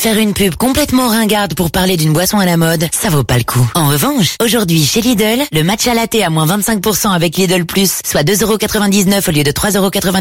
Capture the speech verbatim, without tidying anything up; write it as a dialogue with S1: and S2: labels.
S1: Faire une pub complètement ringarde pour parler d'une boisson à la mode, ça vaut pas le coup. En revanche, aujourd'hui chez Lidl, le matcha latte à moins vingt-cinq pour cent avec Lidl Plus, soit deux euros quatre-vingt-dix-neuf au lieu de trois euros quatre-vingt-dix